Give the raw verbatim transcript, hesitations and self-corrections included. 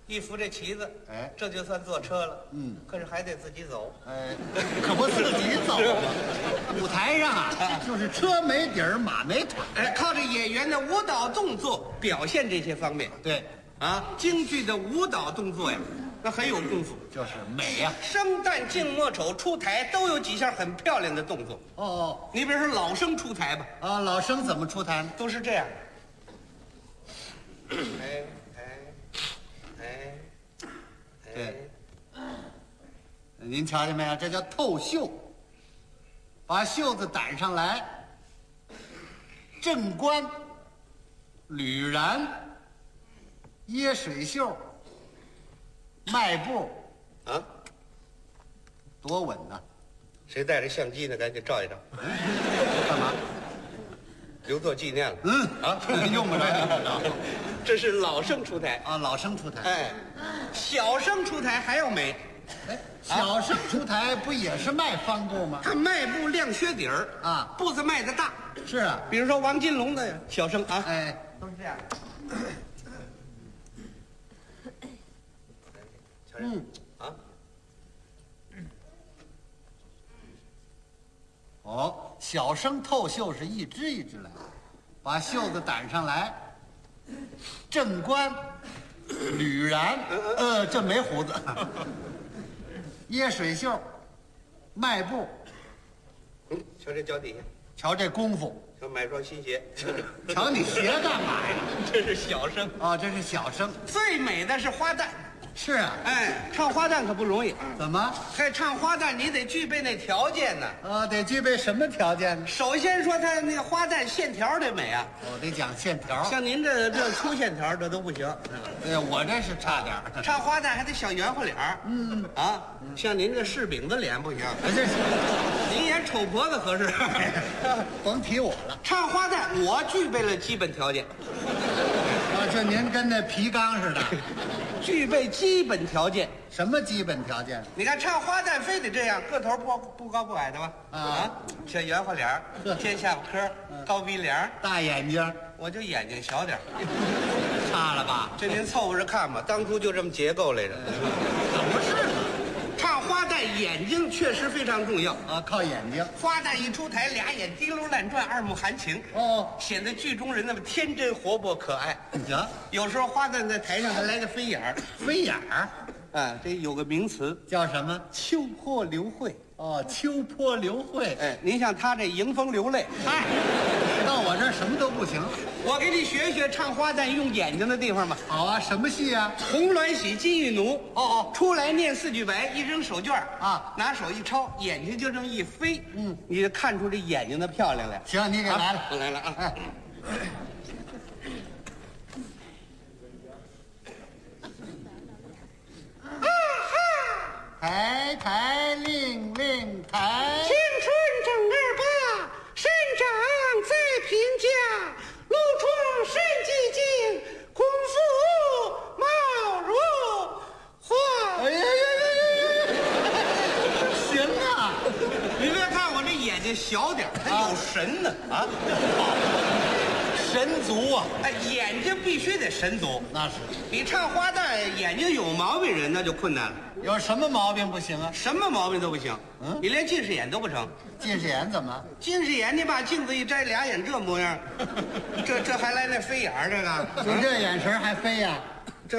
一扶这旗子， 哎这就算坐车了。 嗯， 可是还得自己走。 哎，可不自己走吗？舞台上啊，就是车没底儿，马没腿。 哎，靠着演员的舞蹈动作表现这些方面。 对， 啊，京剧的舞蹈动作呀，那很有功夫。 就是美呀、 生旦净末丑出台都有几项很漂亮的动作。 哦哦， 你比如说老生出台吧， 啊，老生怎么出台呢？ 都是这样。哎哎哎对，您瞧见没有？这叫透袖，把袖子掸上来，正冠、履髯、掖水袖、迈步， 啊， 多稳呐！ 谁带着相机呢？赶紧照一照， 干嘛？ 留作纪念了。 嗯啊， 用不着用不着。 这是老生出台。 啊，老生出台。 哎，小生出台还要美， 哎，小生出台不也是迈方步吗？ 他迈步亮靴底儿啊步子迈得大。 是啊。 比如说王金龙的小生啊， 哎， 都是这样。瞧瞧嗯啊， 哦，小生透袖是一支一支来，把袖子掸上来，正冠、履髯，呃，这没胡子，掖水袖，迈步， 嗯，瞧这脚底下， 瞧这功夫， 瞧买双新鞋。 瞧你鞋干嘛呀？ 这是小生， 哦，这是小生。 最美的是花旦。 是啊， 哎，唱花旦可不容易。 怎么？ 还唱花旦，你得具备那条件呢。 呃，得具备什么条件呢？ 首先说他那个花旦线条得美啊， 我得讲线条。 像您这这粗线条这都不行。 哎，我这是差点儿。 唱花旦还得小圆乎脸儿，嗯啊，像您这柿饼子脸不行， 哎这是您演丑婆子合适。 甭提我了。 唱花旦，我具备了基本条件， 啊，这您跟那皮缸似的。 具备基本条件。 什么基本条件？ 你看唱花旦非得这样，个头不不高不矮的吧？ 啊， 小圆乎脸儿，尖下巴颏，高鼻梁儿， 大眼睛， 我就眼睛小点儿。 差了吧？ 这您凑合着看吧，当初就这么结构来着。 怎么是呢？ 唱花旦眼睛确实非常重要。 啊，靠眼睛。 花旦一出台，俩眼滴溜乱转，二目含情， 哦， 显得剧中人那么天真活泼可爱。 行， 有时候花旦在台上还来个飞眼儿， 飞眼儿啊，这有个名词叫什么？ 秋波流慧。 哦，秋波流慧。 哎，您像他这迎风流泪， 嗨，到我这儿什么都不行。 我给你学学唱花旦用眼睛的地方吧。 好啊，什么戏啊？ 红鸾喜金玉奴， 哦哦， 出来念四句白，一扔手绢儿啊， 拿手一抄，眼睛就这么一飞，嗯，你就看出这眼睛的漂亮来。 行，你给来了。 我来了啊！ 哎，抬抬令令抬， 青春正二八，身长在贫家，露出身寂静，功夫貌如花。 哎呀呀呀呀！行啊， 你别看我这眼睛小点儿，它有神呢啊！ 神足啊， 哎，眼睛必须得神足。 那是。 你唱花旦，眼睛有毛病人那就困难了， 有什么毛病不行啊？ 什么毛病都不行。 嗯你连近视眼都不成。 近视眼怎么？ 近视眼，你把镜子一摘，俩眼这模样，这这还来那飞眼儿这个？ 就这眼神还飞呀、